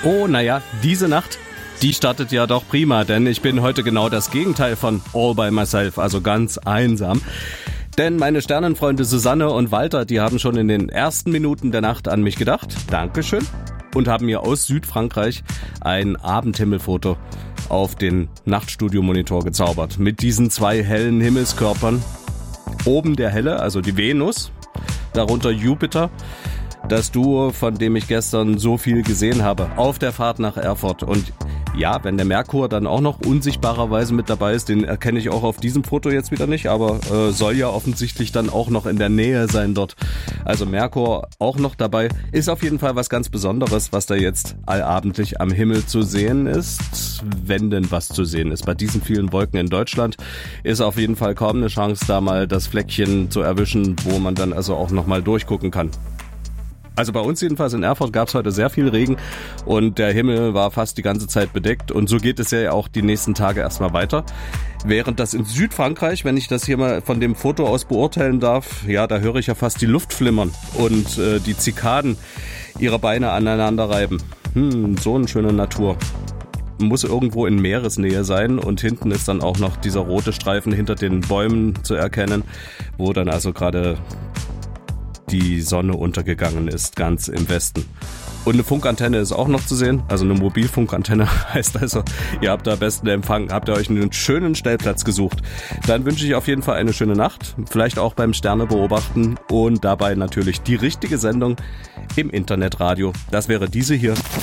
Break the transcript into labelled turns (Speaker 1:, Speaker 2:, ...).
Speaker 1: Oh, naja, diese Nacht, die startet ja doch prima, denn ich bin heute genau das Gegenteil von all by myself, also ganz einsam. Denn meine Sternenfreunde Susanne und Walter, die haben schon in den ersten Minuten der Nacht an mich gedacht. Dankeschön. Und haben mir aus Südfrankreich ein Abendhimmelfoto auf den Nachtstudio-Monitor gezaubert. Mit diesen 2 hellen Himmelskörpern. Oben der helle, also die Venus, darunter Jupiter. Das Duo, von dem ich gestern so viel gesehen habe, auf der Fahrt nach Erfurt. Und ja, wenn der Merkur dann auch noch unsichtbarerweise mit dabei ist, den erkenne ich auch auf diesem Foto jetzt wieder nicht, aber soll ja offensichtlich dann auch noch in der Nähe sein dort. Also Merkur auch noch dabei. Ist auf jeden Fall was ganz Besonderes, was da jetzt allabendlich am Himmel zu sehen ist, wenn denn was zu sehen ist. Bei diesen vielen Wolken in Deutschland ist auf jeden Fall kaum eine Chance, da mal das Fleckchen zu erwischen, wo man dann also auch nochmal durchgucken kann. Also bei uns jedenfalls in Erfurt gab es heute sehr viel Regen und der Himmel war fast die ganze Zeit bedeckt und so geht es ja auch die nächsten Tage erstmal weiter. Während das in Südfrankreich, wenn ich das hier mal von dem Foto aus beurteilen darf, ja, da höre ich ja fast die Luft flimmern und die Zikaden ihre Beine aneinander reiben. So eine schöne Natur. Muss irgendwo in Meeresnähe sein und hinten ist dann auch noch dieser rote Streifen hinter den Bäumen zu erkennen, wo dann also gerade die Sonne untergegangen ist, ganz im Westen. Und eine Funkantenne ist auch noch zu sehen, also eine Mobilfunkantenne, heißt also, ihr habt da besten Empfang, habt ihr euch einen schönen Stellplatz gesucht. Dann wünsche ich auf jeden Fall eine schöne Nacht, vielleicht auch beim Sterne beobachten und dabei natürlich die richtige Sendung im Internetradio. Das wäre diese hier.